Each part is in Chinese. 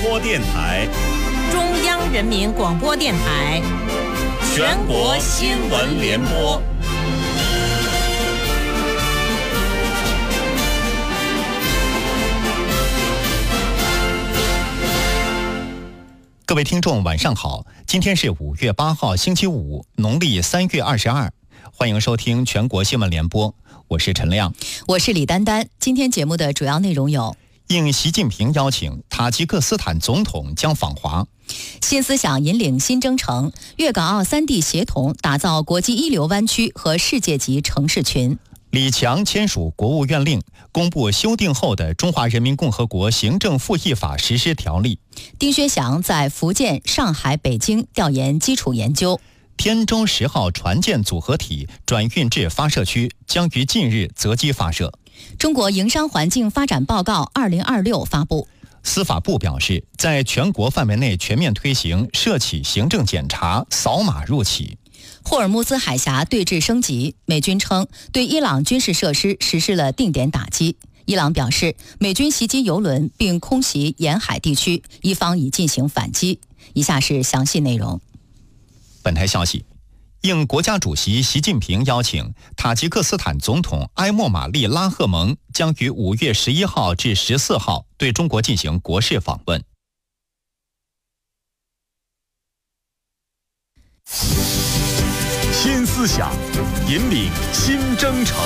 播电台、 中央人民广播电台、 全国新闻联播。 各位听众晚上好，今天是5月8号星期五，农历3月22，欢迎收听全国新闻联播，我是陈亮， 我是李丹丹。今天节目的主要内容有： 应习近平邀请，塔吉克斯坦总统将访华； 新思想引领新征程，粤港澳3地协同打造国际一流湾区和世界级城市群； 李强签署国务院令，公布修订后的《中华人民共和国行政复议法实施条例》； 丁薛祥在福建、上海、北京调研基础研究； 天舟10号船舰组合体转运至发射区，将于近日择机发射。 中国营商环境发展报告2026发布。 司法部表示，在全国范围内全面推行涉企行政检查，扫码入企。 霍尔木兹海峡对峙升级，美军称对伊朗军事设施实施了定点打击。伊朗表示，美军袭击油轮并空袭沿海地区，伊方已进行反击。以下是详细内容。 本台消息，应国家主席习近平邀请，塔吉克斯坦总统埃莫马利拉赫蒙将于5月11号至14号对中国进行国事访问。 新思想引领新征程。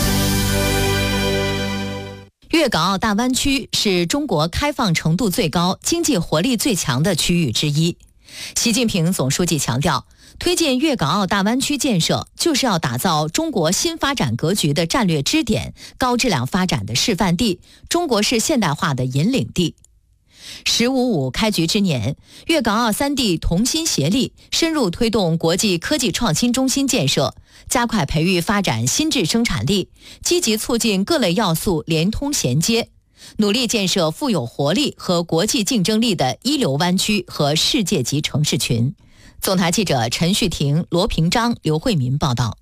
粤港澳大湾区是中国开放程度最高、经济活力最强的区域之一。习近平总书记强调，推进粤港澳大湾区建设，就是要打造中国新发展格局的战略支点、高质量发展的示范地、中国式现代化的引领地。“15+5”开局之年，粤港澳3地同心协力，深入推动国际科技创新中心建设，加快培育发展新质生产力，积极促进各类要素连通衔接，努力建设富有活力和国际竞争力的一流湾区和世界级城市群。总台记者陈旭婷、罗平章、刘慧民报道。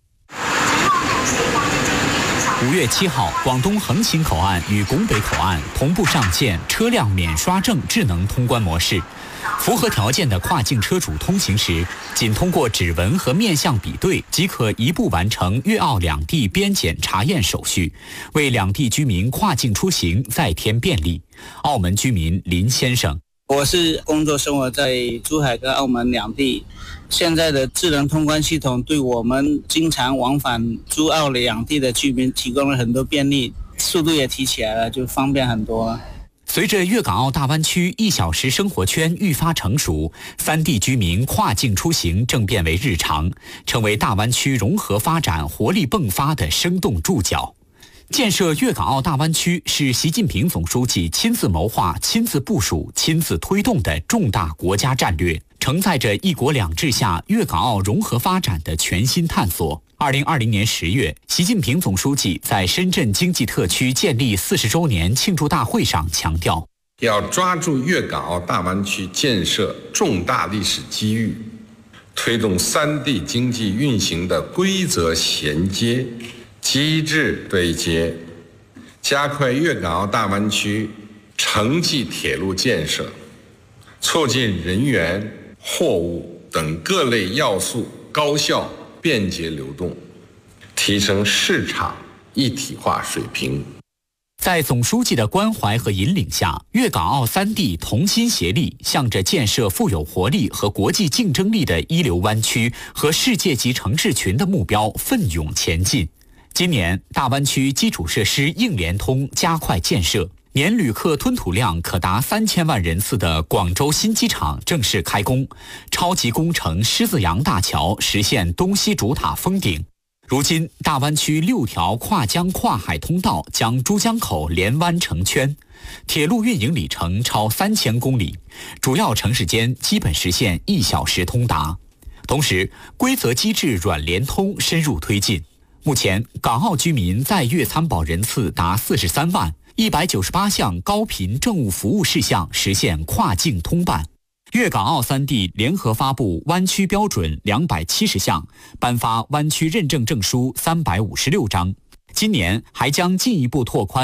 5月7号，广东横琴口岸与拱北口岸同步上线车辆免刷证智能通关模式。符合条件的跨境车主通行时，仅通过指纹和面相比对，即可一步完成粤澳两地边检查验手续，为两地居民跨境出行再添便利。澳门居民林先生： 我是工作生活在珠海跟澳门两地，现在的智能通关系统对我们经常往返珠澳两地的居民提供了很多便利，速度也提起来了，就方便很多。 随着粤港澳大湾区1小时生活圈愈发成熟，3地居民跨境出行正变为日常，成为大湾区融合发展活力迸发的生动注脚。建设粤港澳大湾区是习近平总书记亲自谋划、亲自部署、亲自推动的重大国家战略，承载着一国两制下粤港澳融合发展的全新探索。2020年10月，习近平总书记在深圳经济特区建立40周年庆祝大会上强调， 要抓住粤港澳大湾区建设重大历史机遇，推动3地经济运行的规则衔接、机制对接，加快粤港澳大湾区城际铁路建设，促进人员、货物等各类要素高效便捷流动，提升市场一体化水平。 在总书记的关怀和引领下，粤港澳3地同心协力，向着建设富有活力和国际竞争力的一流湾区和世界级城市群的目标奋勇前进。今年，大湾区基础设施硬联通加快建设，年旅客吞吐量可达3000万人次的广州新机场正式开工，超级工程狮子洋大桥实现东西主塔封顶。如今，大湾区6条跨江跨海通道将珠江口连湾成圈，铁路运营里程超3000公里，主要城市间基本实现1小时通达。同时，规则机制软联通深入推进。目前，港澳居民在粤参保人次达43万，198项高频政务服务事项实现跨境通办。粤港澳3地联合发布湾区标准270项，颁发湾区认证证书356张。今年还将进一步拓宽